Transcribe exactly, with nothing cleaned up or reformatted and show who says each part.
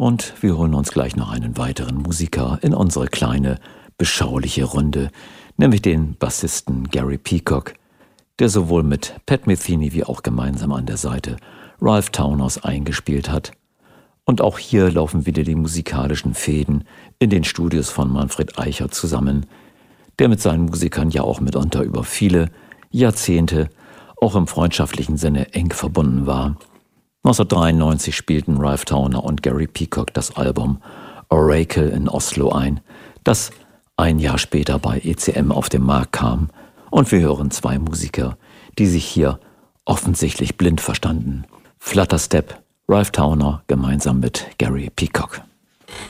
Speaker 1: Und wir holen uns gleich noch einen weiteren Musiker in unsere kleine, beschauliche Runde, nämlich den Bassisten Gary Peacock, der sowohl mit Pat Metheny wie auch gemeinsam an der Seite Ralph Towers eingespielt hat. Und auch hier laufen wieder die musikalischen Fäden in den Studios von Manfred Eicher zusammen, der mit seinen Musikern ja auch mitunter über viele Jahrzehnte auch im freundschaftlichen Sinne eng verbunden war. neunzehnhundertdreiundneunzig spielten Ralph Towner und Gary Peacock das Album Oracle in Oslo ein, das ein Jahr später bei E C M auf den Markt kam. Und wir hören zwei Musiker, die sich hier offensichtlich blind verstanden. Flutterstep, Ralph Towner gemeinsam mit Gary Peacock.